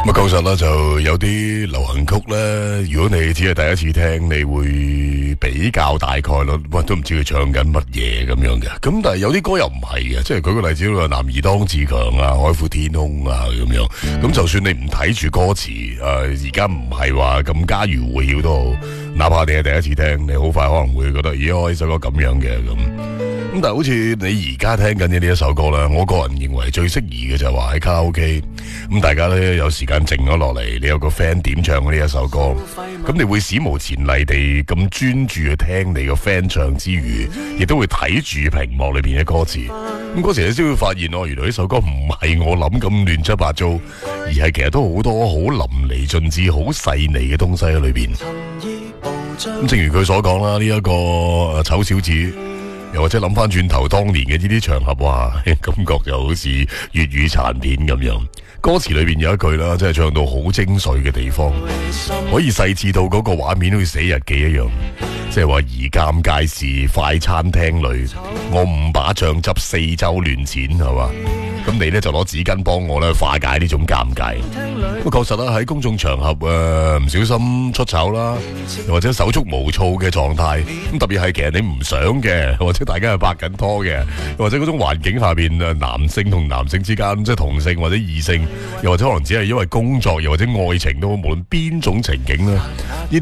咁確實啦，就有啲流行曲咧，如果你只係第一次聽，你會比較大概率，都唔知佢唱緊乜嘢咁樣嘅。咁但係有啲歌又唔係嘅，即係舉個例子，男兒當自強啊，海闊天空啊咁樣。咁就算你唔睇住歌詞，而家唔係話咁家喻戶曉都好，哪怕你係第一次聽，你好快可能會覺得，咦，呢首歌咁樣嘅咁。咁但係好似你而家聽緊嘅呢一首歌啦，我個人認為最適宜嘅就係話喺卡拉 OK， 咁大家咧有時間靜咗落嚟，你有個 friend 點唱呢一首歌，咁你會史無前例地咁專注去聽你個 friend 唱之餘，亦都會睇住屏幕裏邊嘅歌詞。咁嗰時你先會發現原來呢首歌唔係我諗咁亂七八糟，而係其實都好多好淋漓盡致、好細膩嘅東西喺裏邊。咁正如佢所講啦，呢一個醜小子。又或者諗翻轉頭當年嘅呢啲場合，哇，感覺就好似粵語殘片咁樣。歌詞裏邊有一句啦，即係唱到好精髓嘅地方，可以細緻到嗰個畫面好似寫日記一樣。即係話而尷尬時快餐廳裏，我5把醬汁4周亂濺，係嘛？咁你咧就攞紙巾幫我咧化解呢種尷尬。咁確實啦，喺公眾場合唔小心出醜啦，又或者手足無措嘅狀態，咁特別係其實你唔想嘅，或者大家係拍緊拖嘅，又或者嗰種環境下邊男性同男性之間，即係同性或者異性，又或者可能只係因為工作，又或者愛情都好，無論邊種情景啦。